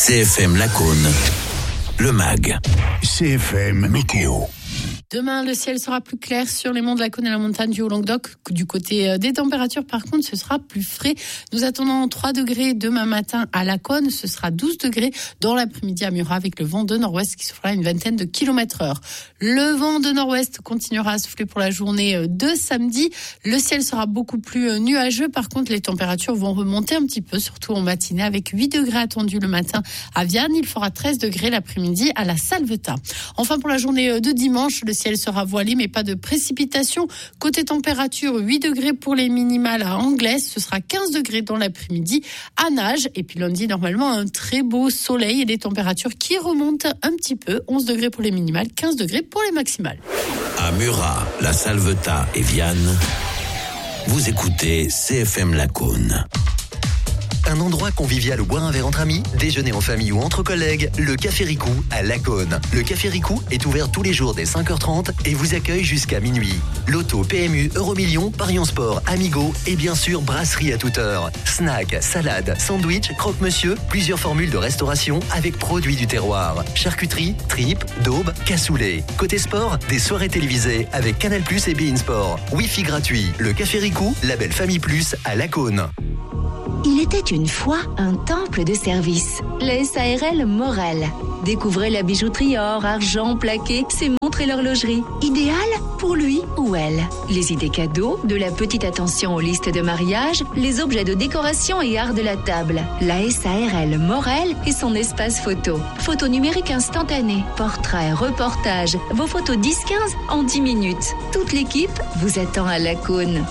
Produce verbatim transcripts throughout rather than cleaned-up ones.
C F M Lacaune, le mag. C F M Météo. Demain, le ciel sera plus clair sur les monts de Lacaune et la montagne du Haut-Languedoc. Du côté des températures, par contre, ce sera plus frais. Nous attendons trois degrés demain matin à Lacaune. Ce sera douze degrés dans l'après-midi à Murat avec le vent de nord-ouest qui soufflera une vingtaine de kilomètres heure. Le vent de nord-ouest continuera à souffler pour la journée de samedi. Le ciel sera beaucoup plus nuageux. Par contre, les températures vont remonter un petit peu, surtout en matinée avec huit degrés attendus le matin à Vianne. Il fera treize degrés l'après-midi à la Salvetat. Enfin, pour la journée de dimanche, le ciel sera voilé, mais pas de précipitation. Côté température, huit degrés pour les minimales à Anglaise. Ce sera quinze degrés dans l'après-midi à Nage. Et puis lundi, normalement, un très beau soleil et des températures qui remontent un petit peu. onze degrés pour les minimales, quinze degrés pour les maximales. À Murat, la Salvetat et Vianne, vous écoutez C F M Lacaune. Un endroit convivial où boire un verre entre amis, déjeuner en famille ou entre collègues, le Café Ricou à Lacaune. Le Café Ricou est ouvert tous les jours dès cinq heures trente et vous accueille jusqu'à minuit. Loto, P M U, Euromillions, Parions Sport, Amigo et bien sûr brasserie à toute heure. Snack, salade, sandwich, croque-monsieur, plusieurs formules de restauration avec produits du terroir. Charcuterie, tripes, daube, cassoulet. Côté sport, des soirées télévisées avec Canal plus et beIN Sport. Wi-Fi gratuit. Le Café Ricou, label Famille Plus à Lacaune. Il était une fois un temple de service, la S A R L Morel. Découvrez la bijouterie or, argent, plaqué, ses montres et l'horlogerie. Idéal pour lui ou elle. Les idées cadeaux, de la petite attention aux listes de mariage, les objets de décoration et art de la table. La S A R L Morel et son espace photo. Photo numérique instantanée, portraits, reportages, vos photos dix quinze en dix minutes. Toute l'équipe vous attend à Lacaune.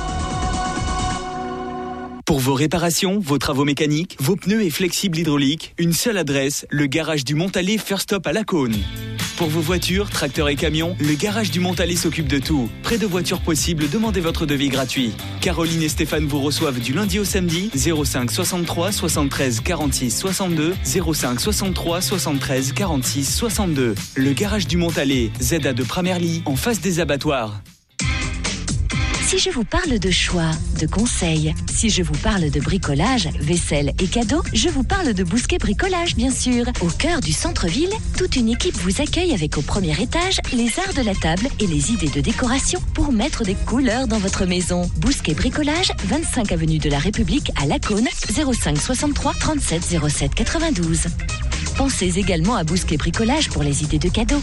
Pour vos réparations, vos travaux mécaniques, vos pneus et flexibles hydrauliques, une seule adresse, le garage du Montalet First Stop à Lacaune. Pour vos voitures, tracteurs et camions, le garage du Montalet s'occupe de tout. Près de voitures possibles, demandez votre devis gratuit. Caroline et Stéphane vous reçoivent du lundi au samedi, zéro cinq soixante-trois soixante-treize quarante-six soixante-deux, zéro cinq soixante-trois soixante-treize quarante-six soixante-deux. Le garage du Montalet, Z A de Pramerly, en face des abattoirs. Si je vous parle de choix, de conseils, si je vous parle de bricolage, vaisselle et cadeaux, je vous parle de Bousquet Bricolage, bien sûr. Au cœur du centre-ville, toute une équipe vous accueille avec au premier étage les arts de la table et les idées de décoration pour mettre des couleurs dans votre maison. Bousquet Bricolage, vingt-cinq avenue de la République à Lacaune, zéro cinq soixante-trois trente-sept zéro sept quatre-vingt-douze. Pensez également à Bousquet Bricolage pour les idées de cadeaux.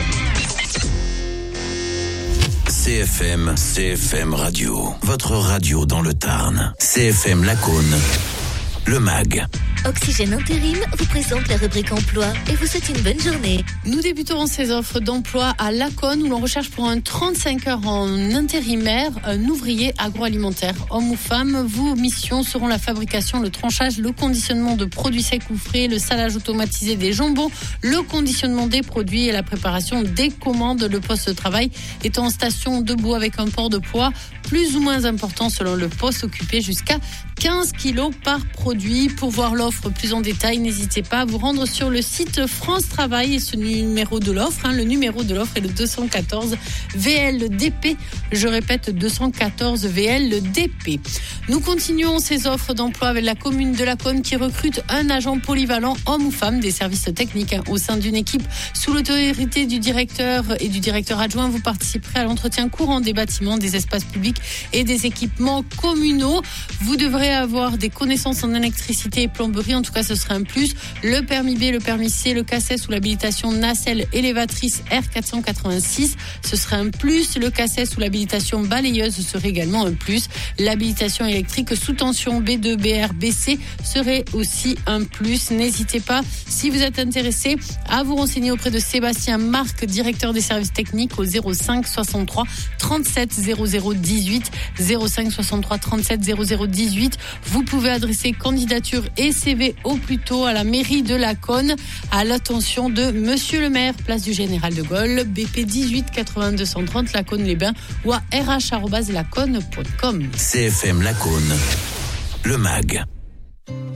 C F M, C F M Radio, votre radio dans le Tarn. C F M Lacaune, le mag. Oxygène Intérim vous présente la rubrique emploi et vous souhaite une bonne journée. Nous débutons ces offres d'emploi à Lacaune où l'on recherche pour un trente-cinq heures en intérimaire un ouvrier agroalimentaire. Homme ou femme, vos missions seront la fabrication, le tranchage, le conditionnement de produits secs ou frais, le salage automatisé des jambons, le conditionnement des produits et la préparation des commandes. Le poste de travail est en station debout avec un port de poids plus ou moins important selon le poste occupé jusqu'à quinze kilos par produit. Pour voir l'offre plus en détail, n'hésitez pas à vous rendre sur le site France Travail et ce numéro de l'offre, hein, le numéro de l'offre est le deux cent quatorze V L D P. Je répète, deux cent quatorze V L D P. Nous continuons ces offres d'emploi avec la commune de Lacaune qui recrute un agent polyvalent, homme ou femme, des services techniques hein, au sein d'une équipe sous l'autorité du directeur et du directeur adjoint. Vous participerez à l'entretien courant des bâtiments, des espaces publics et des équipements communaux. Vous devrez avoir des connaissances en électricité et plomberie, en tout cas ce serait un plus. Le permis B, le permis C, le C A C E S ou l'habilitation nacelle élévatrice R quatre cent quatre-vingt-six, ce serait un plus. Le C A C E S ou l'habilitation balayeuse serait également un plus. L'habilitation électrique sous tension B deux, B R, B C serait aussi un plus. N'hésitez pas, si vous êtes intéressé, à vous renseigner auprès de Sébastien Marc, directeur des services techniques au zéro cinq soixante-trois trente-sept zéro zéro dix-huit, zéro cinq soixante-trois trente-sept zéro zéro dix-huit. Vous pouvez adresser candidature et C V au plus tôt à la mairie de Lacaune à l'attention de Monsieur le maire, place du Général de Gaulle, B P dix-huit quatre-vingt-deux cent trente Lacaune-les-Bains ou à r h arobase lacaune point com. C F M Lacaune, le mag.